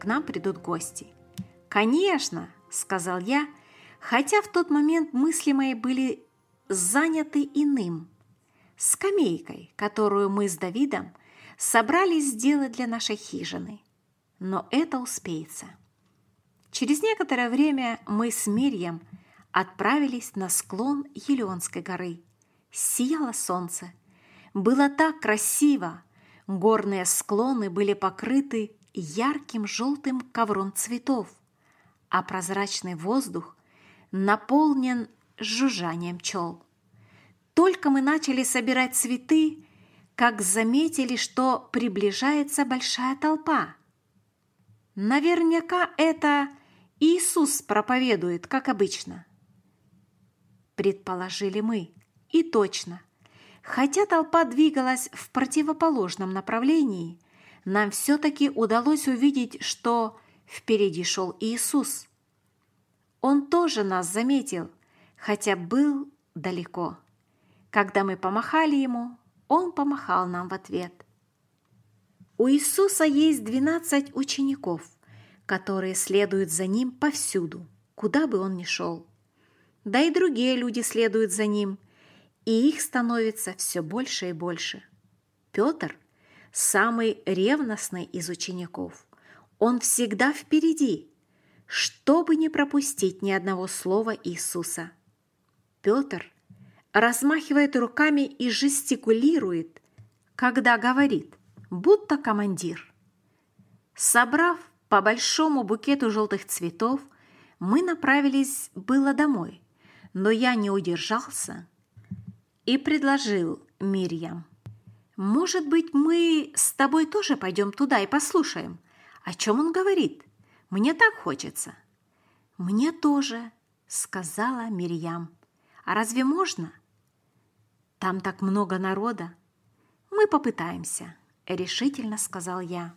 нам придут гости. «Конечно!» – сказал я, хотя в тот момент мысли мои были заняты иным – скамейкой, которую мы с Давидом собрались сделать для нашей хижины. Но это успеется. Через некоторое время мы с Мирьям отправились на склон Елеонской горы. Сияло солнце. Было так красиво. Горные склоны были покрыты ярким желтым ковром цветов, а прозрачный воздух наполнен жужжанием пчел. Только мы начали собирать цветы, как заметили, что приближается большая толпа. Наверняка это Иисус проповедует, как обычно, предположили мы. И точно, хотя толпа двигалась в противоположном направлении, нам все-таки удалось увидеть, что впереди шел Иисус. Он тоже нас заметил, хотя был далеко. Когда мы помахали ему, он помахал нам в ответ. У Иисуса есть 12 учеников, которые следуют за Ним повсюду, куда бы Он ни шел. Да и другие люди следуют за Ним, и их становится все больше и больше. Петр – самый ревностный из учеников. Он всегда впереди, чтобы не пропустить ни одного слова Иисуса. Петр размахивает руками и жестикулирует, когда говорит, будто командир. Собрав по большому букету желтых цветов, мы направились было домой, но я не удержался и предложил Мирьям: «Может быть, мы с тобой тоже пойдем туда и послушаем, о чем он говорит? Мне так хочется». «Мне тоже», — сказала Мирьям. «А разве можно? Там так много народа». «Мы попытаемся», — решительно сказал я.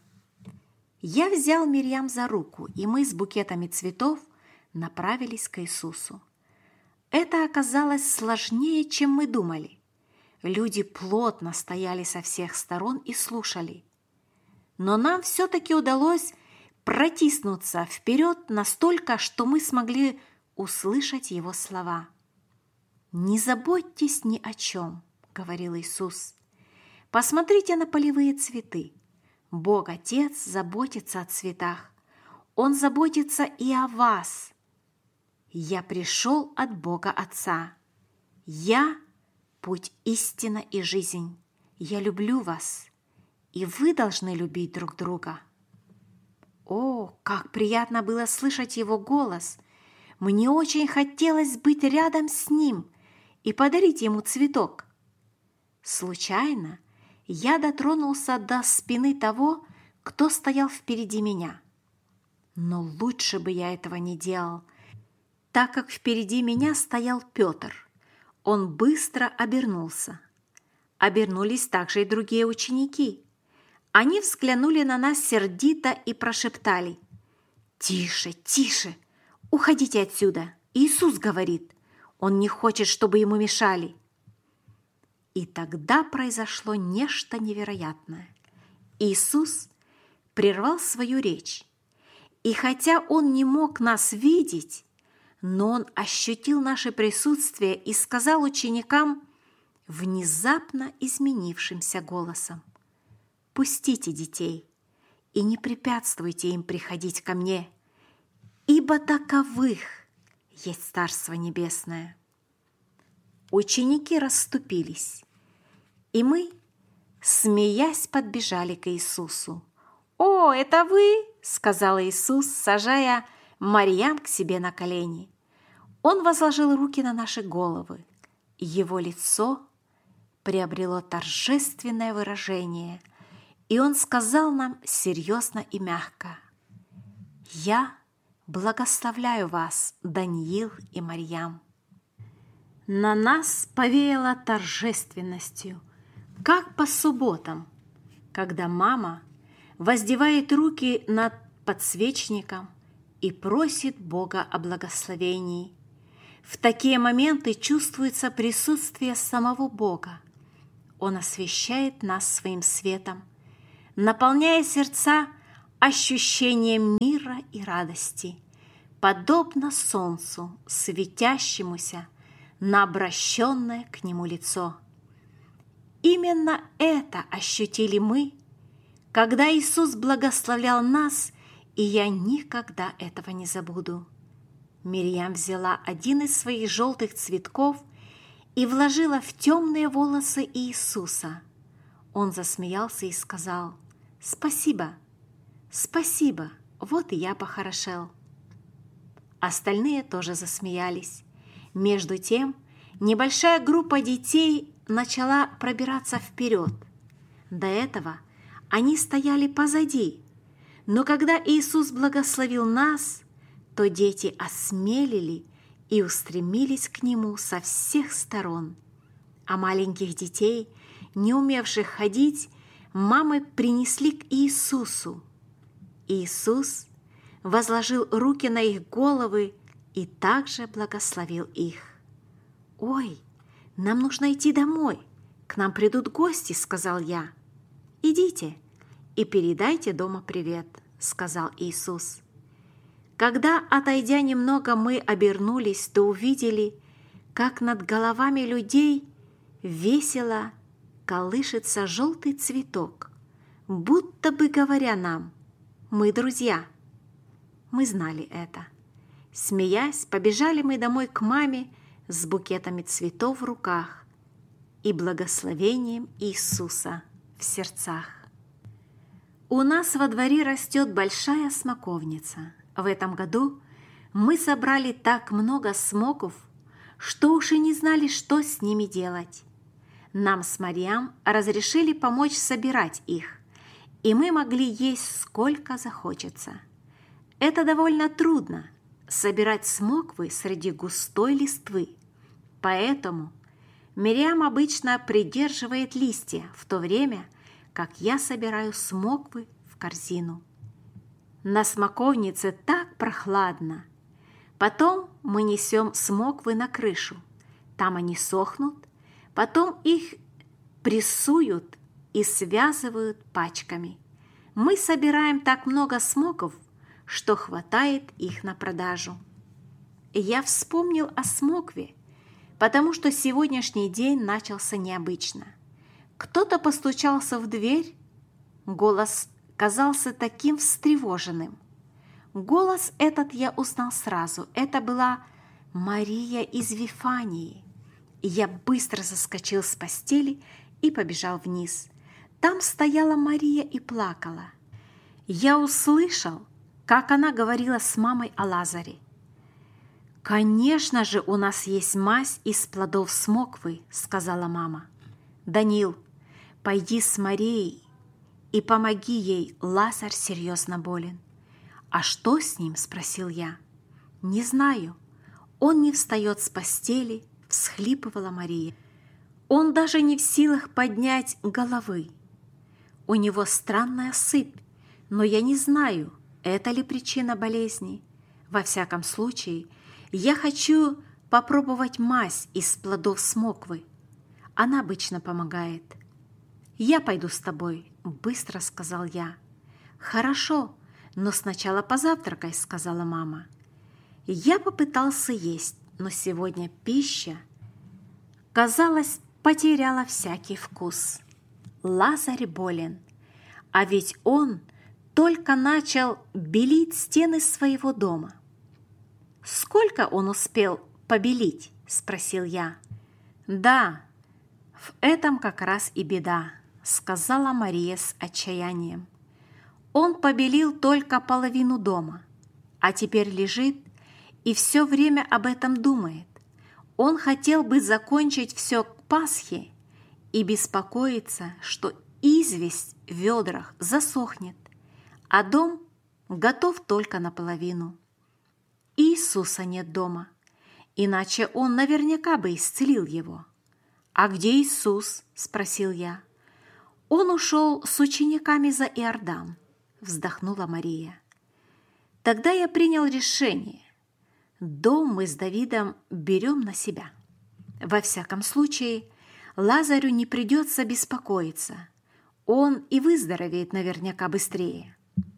Я взял Мирьям за руку, и мы с букетами цветов направились к Иисусу. Это оказалось сложнее, чем мы думали. Люди плотно стояли со всех сторон и слушали. Но нам все-таки удалось протиснуться вперед настолько, что мы смогли услышать Его слова. «Не заботьтесь ни о чем», — говорил Иисус. «Посмотрите на полевые цветы. Бог Отец заботится о цветах. Он заботится и о вас. Я пришел от Бога Отца. Я – путь, истина и жизнь. Я люблю вас, и вы должны любить друг друга». О, как приятно было слышать Его голос! Мне очень хотелось быть рядом с Ним и подарить Ему цветок. Случайно я дотронулся до спины того, кто стоял впереди меня. Но лучше бы я этого не делал, так как впереди меня стоял Петр. Он быстро обернулся. Обернулись также и другие ученики. Они взглянули на нас сердито и прошептали: «Тише, тише! Уходите отсюда! Иисус говорит! Он не хочет, чтобы ему мешали!» И тогда произошло нечто невероятное. Иисус прервал свою речь, и хотя Он не мог нас видеть, но Он ощутил наше присутствие и сказал ученикам внезапно изменившимся голосом: «Пустите детей и не препятствуйте им приходить ко мне, ибо таковых есть Царство Небесное». Ученики расступились, и мы, смеясь, подбежали к Иисусу. «О, это вы!» – сказал Иисус, сажая Марьям к себе на колени. Он возложил руки на наши головы. Его лицо приобрело торжественное выражение, и Он сказал нам серьезно и мягко: «Я благословляю вас, Даниил и Марьям». На нас повеяло торжественностью, как по субботам, когда мама воздевает руки над подсвечником и просит Бога о благословении. В такие моменты чувствуется присутствие самого Бога. Он освещает нас своим светом, наполняя сердца ощущение мира и радости, подобно солнцу, светящемуся на обращенное к нему лицо. Именно это ощутили мы, когда Иисус благословлял нас, и я никогда этого не забуду. Мирьям взяла один из своих желтых цветков и вложила в темные волосы Иисуса. Он засмеялся и сказал: «Спасибо, спасибо, вот и я похорошел». Остальные тоже засмеялись. Между тем, небольшая группа детей начала пробираться вперед. До этого они стояли позади, но когда Иисус благословил нас, то дети осмелели и устремились к Нему со всех сторон. А маленьких детей, не умевших ходить, мамы принесли к Иисусу. Иисус возложил руки на их головы и также благословил их. «Ой, нам нужно идти домой, к нам придут гости», — сказал я. «Идите и передайте дома привет», — сказал Иисус. Когда, отойдя немного, мы обернулись, то увидели, как над головами людей весело колышется желтый цветок, будто бы говоря нам: «Мы друзья». Мы знали это. Смеясь, побежали мы домой к маме с букетами цветов в руках и благословением Иисуса в сердцах. У нас во дворе растет большая смоковница. В этом году мы собрали так много смоков, что уж и не знали, что с ними делать. Нам с Марьям разрешили помочь собирать их, и мы могли есть сколько захочется. Это довольно трудно – собирать смоквы среди густой листвы, поэтому Мирьям обычно придерживает листья, в то время как я собираю смоквы в корзину. На смоковнице так прохладно. Потом мы несем смоквы на крышу. Там они сохнут, потом их прессуют и связывают пачками. Мы собираем так много смоков, что хватает их на продажу. Я вспомнил о смокве, потому что сегодняшний день начался необычно. Кто-то постучался в дверь, голос казался таким встревоженным. Голос этот я узнал сразу. Это была Мария из Вифании. Я быстро соскочил с постели и побежал вниз. Там стояла Мария и плакала. Я услышал, как она говорила с мамой о Лазаре. «Конечно же, у нас есть мазь из плодов смоквы», — сказала мама. «Данил, пойди с Марией и помоги ей, Лазарь серьезно болен». «А что с ним?» – спросил я. «Не знаю. Он не встает с постели», – всхлипывала Мария. «Он даже не в силах поднять головы. У него странная сыпь, но я не знаю, это ли причина болезни. Во всяком случае, я хочу попробовать мазь из плодов смоквы. Она обычно помогает». «Я пойду с тобой», – быстро сказал я. «Хорошо, но сначала позавтракай», – сказала мама. Я попытался есть, но сегодня пища, казалось, потеряла всякий вкус. Лазарь болен, а ведь он только начал белить стены своего дома. «Сколько он успел побелить?» – спросил я. «Да, в этом как раз и беда», – сказала Мария с отчаянием. «Он побелил только половину дома, а теперь лежит и все время об этом думает. Он хотел бы закончить все к Пасхе и беспокоится, что известь в ведрах засохнет, а дом готов только наполовину. Иисуса нет дома, иначе он наверняка бы исцелил его». «А где Иисус?» – спросил я. «Он ушел с учениками за Иордан», – вздохнула Мария. Тогда я принял решение. Дом мы с Давидом берем на себя. Во всяком случае, Лазарю не придется беспокоиться. Он и выздоровеет наверняка быстрее.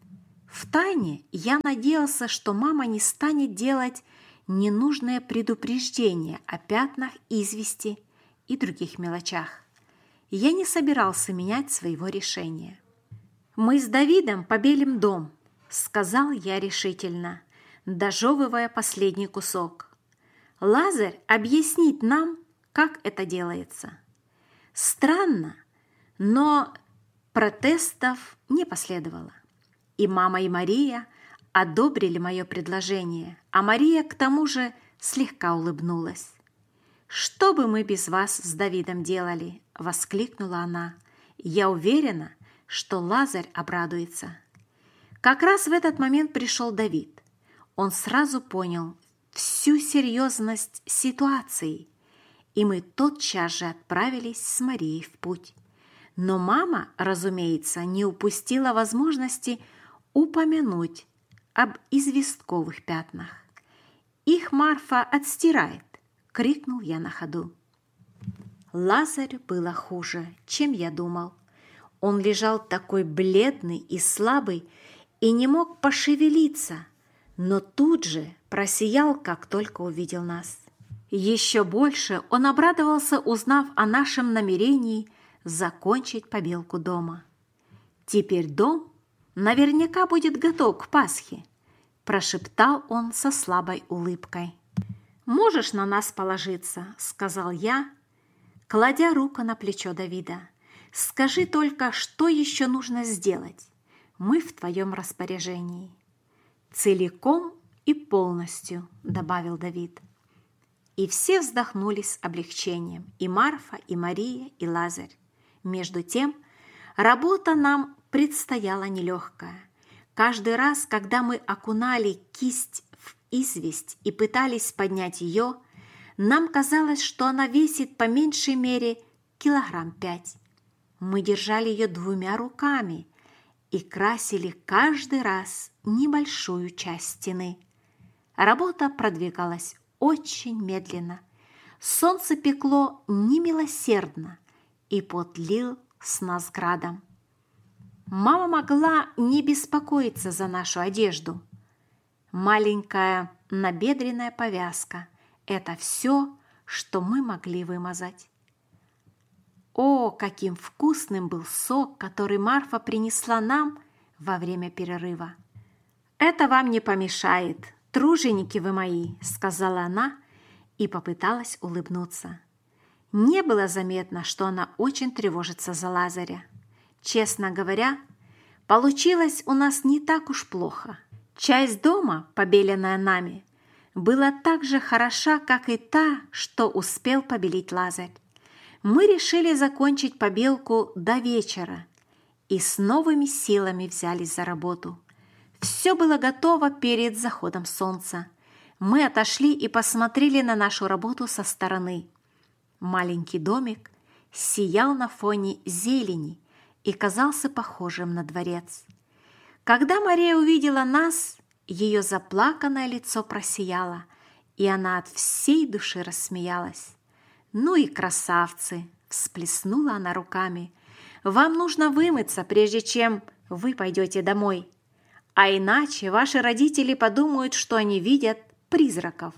Втайне я надеялся, что мама не станет делать ненужное предупреждение о пятнах извести и других мелочах. Я не собирался менять своего решения. «Мы с Давидом побелим дом», — сказал я решительно, дожевывая последний кусок. «Лазарь объяснит нам, как это делается». Странно, но протестов не последовало. И мама, и Мария одобрили мое предложение, а Мария к тому же слегка улыбнулась. «Что бы мы без вас с Давидом делали?» – воскликнула она. «Я уверена, что Лазарь обрадуется». Как раз в этот момент пришел Давид. Он сразу понял всю серьезность ситуации, и мы тотчас же отправились с Марией в путь. Но мама, разумеется, не упустила возможности упомянуть об известковых пятнах. «Их Марфа отстирает!» – крикнул я на ходу. Лазарю было хуже, чем я думал. Он лежал такой бледный и слабый и не мог пошевелиться, но тут же просиял, как только увидел нас. Еще больше он обрадовался, узнав о нашем намерении закончить побелку дома. «Теперь дом наверняка будет готов к Пасхе», – прошептал он со слабой улыбкой. «Можешь на нас положиться», – сказал я, кладя руку на плечо Давида. «Скажи только, что еще нужно сделать. Мы в твоем распоряжении». «Целиком и полностью», – добавил Давид. И все вздохнули с облегчением, и Марфа, и Мария, и Лазарь. Между тем, работа нам предстояла нелегкая. Каждый раз, когда мы окунали кисть в известь и пытались поднять ее, нам казалось, что она весит по меньшей мере 5 килограмм. Мы держали ее 2 руками и красили каждый раз небольшую часть стены. Работа продвигалась очень медленно. Солнце пекло немилосердно, и пот лил с нас градом. Мама могла не беспокоиться за нашу одежду. Маленькая набедренная повязка – это все, что мы могли вымазать. О, каким вкусным был сок, который Марфа принесла нам во время перерыва! «Это вам не помешает, труженики вы мои», – сказала она и попыталась улыбнуться. Не было заметно, что она очень тревожится за Лазаря. Честно говоря, получилось у нас не так уж плохо. Часть дома, побеленная нами, была так же хороша, как и та, что успел побелить Лазарь. Мы решили закончить побелку до вечера и с новыми силами взялись за работу. Все было готово перед заходом солнца. Мы отошли и посмотрели на нашу работу со стороны. Маленький домик сиял на фоне зелени и казался похожим на дворец. Когда Мария увидела нас, ее заплаканное лицо просияло, и она от всей души рассмеялась. «Ну и красавцы!» – всплеснула она руками. «Вам нужно вымыться, прежде чем вы пойдете домой, а иначе ваши родители подумают, что они видят призраков».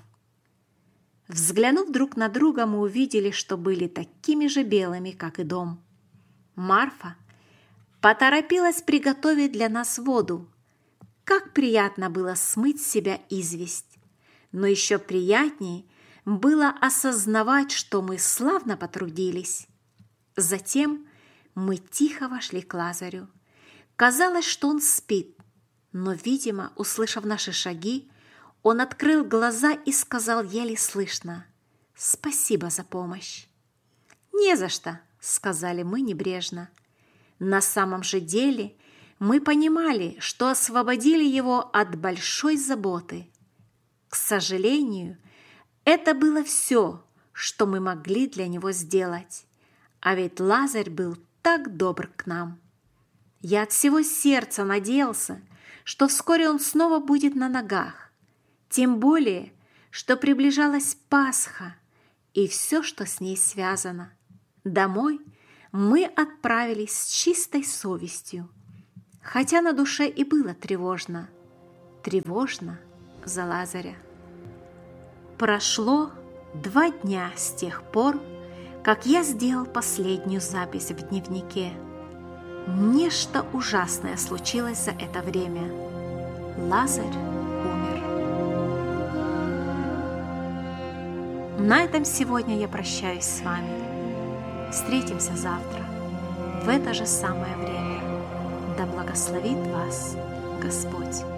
Взглянув друг на друга, мы увидели, что были такими же белыми, как и дом. Марфа поторопилась приготовить для нас воду. Как приятно было смыть с себя известь! Но еще приятнее было осознавать, что мы славно потрудились. Затем мы тихо вошли к Лазарю. Казалось, что он спит, но, видимо, услышав наши шаги, он открыл глаза и сказал еле слышно: «Спасибо за помощь». «Не за что», — сказали мы небрежно. На самом же деле мы понимали, что освободили его от большой заботы. К сожалению, это было все, что мы могли для него сделать. А ведь Лазарь был так добр к нам. Я от всего сердца надеялся, что вскоре он снова будет на ногах. Тем более, что приближалась Пасха и все, что с ней связано. Домой мы отправились с чистой совестью. хотя на душе и было тревожно. Тревожно за Лазаря. Прошло 2 дня с тех пор, как я сделал последнюю запись в дневнике. Нечто ужасное случилось за это время. Лазарь умер. На этом сегодня я прощаюсь с вами. Встретимся завтра в это же самое время. Да благословит вас Господь.